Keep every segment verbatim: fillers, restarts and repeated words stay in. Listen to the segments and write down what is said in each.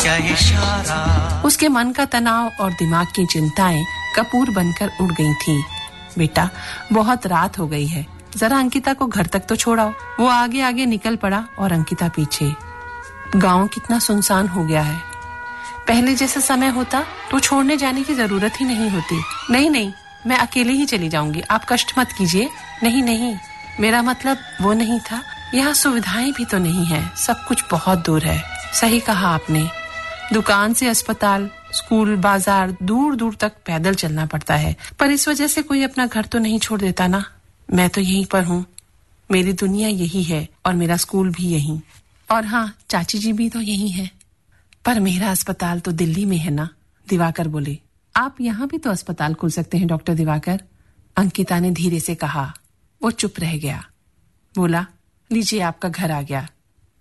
क्या इशारा। उसके मन का तनाव और दिमाग की चिंताएं कपूर बनकर उड़ गई थीं। बेटा, बहुत रात हो गई है, जरा अंकिता को घर तक तो छोड़ाओ। वो आगे आगे निकल पड़ा और अंकिता पीछे। गांव कितना सुनसान हो गया है। पहले जैसा समय होता तो छोड़ने जाने की जरूरत ही नहीं होती। नहीं नहीं, मैं अकेले ही चली जाऊंगी, आप कष्ट मत कीजिए। नहीं नहीं, मेरा मतलब वो नहीं था। यहाँ सुविधाएं भी तो नहीं है, सब कुछ बहुत दूर है। सही कहा आपने, दुकान से अस्पताल, स्कूल, बाजार दूर दूर तक पैदल चलना पड़ता है। पर इस वजह से कोई अपना घर तो नहीं छोड़ देता ना। मैं तो यहीं पर हूँ, मेरी दुनिया यही है और मेरा स्कूल भी यहीं। और हाँ, चाची जी भी तो यही है। पर मेरा अस्पताल तो दिल्ली में है ना, दिवाकर बोले। आप यहाँ भी तो अस्पताल खोल सकते हैं डॉक्टर दिवाकर, अंकिता ने धीरे से कहा। वो चुप रह गया। बोला, लीजिए आपका घर आ गया।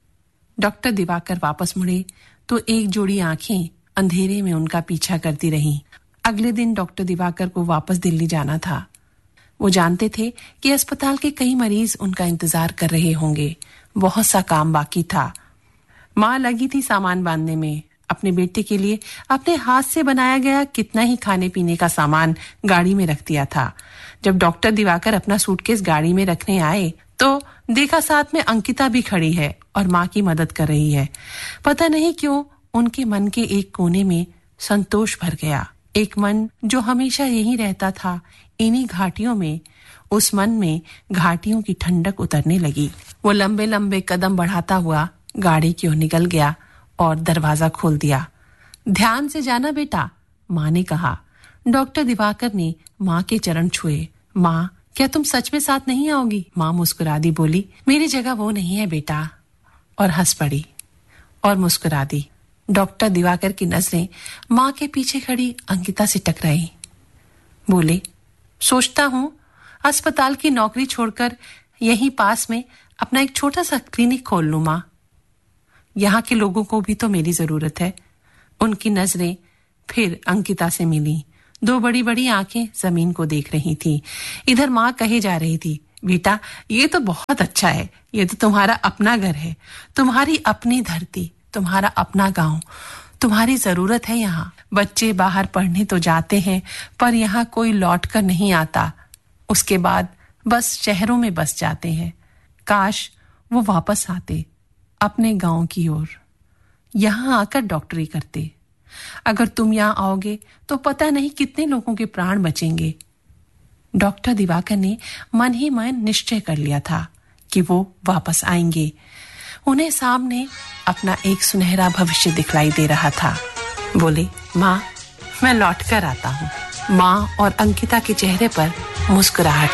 डॉक्टर दिवाकर वापस मुड़े तो एक जोड़ी आंखें अंधेरे में उनका पीछा करती रहीं। अगले दिन डॉक्टर दिवाकर को वापस दिल्ली जाना था। वो जानते थे कि अस्पताल के कई मरीज उनका इंतजार कर रहे होंगे। बहुत सा काम बाकी था। माँ लगी थी सामान बांधने में। अपने बेटे के लिए अपने हाथ से बनाया गया कितना ही खाने पीने का सामान गाड़ी में रख दिया था। जब डॉक्टर दिवाकर अपना सूटकेस गाड़ी में रखने आए तो देखा साथ में अंकिता भी खड़ी है और माँ की मदद कर रही है। पता नहीं क्यों उनके मन के एक कोने में संतोष भर गया। एक मन जो हमेशा यही रहता था, इन्हीं घाटियों में, उस मन में घाटियों की ठंडक उतरने लगी। वो लंबे लंबे कदम बढ़ाता हुआ गाड़ी की ओर निकल गया और दरवाजा खोल दिया। ध्यान से जाना बेटा, माँ ने कहा। डॉक्टर दिवाकर ने माँ के चरण छुए। माँ, क्या तुम सच में साथ नहीं आओगी? माँ मुस्कुरा दी, बोली, मेरी जगह वो नहीं है बेटा, और हंस पड़ी और मुस्कुरा दी। डॉक्टर दिवाकर की नजरें माँ के पीछे खड़ी अंकिता से टकराई। बोले, सोचता हूँ अस्पताल की नौकरी छोड़कर यहीं पास में अपना एक छोटा सा क्लिनिक खोल लूं माँ। यहाँ के लोगों को भी तो मेरी जरूरत है। उनकी नजरें फिर अंकिता से मिली। दो बड़ी बड़ी आंखें जमीन को देख रही थी। इधर माँ कहे जा रही थी, बेटा ये तो बहुत अच्छा है, ये तो तुम्हारा अपना घर है, तुम्हारी अपनी धरती, तुम्हारा अपना गांव, तुम्हारी जरूरत है यहाँ। बच्चे बाहर पढ़ने तो जाते हैं पर यहाँ कोई लौट कर नहीं आता। उसके बाद बस शहरों में बस जाते हैं। काश वो वापस आते अपने गांव की ओर, यहाँ आकर डॉक्टरी करते। अगर तुम यहाँ आओगे तो पता नहीं कितने लोगों के प्राण बचेंगे। डॉक्टर दिवाकर ने मन ही मन निश्चय कर लिया था कि वो वापस आएंगे। उन्हें सामने अपना एक सुनहरा भविष्य दिखलाई दे रहा था। बोले, माँ मैं लौट कर आता हूँ। माँ और अंकिता के चेहरे पर मुस्कुराहट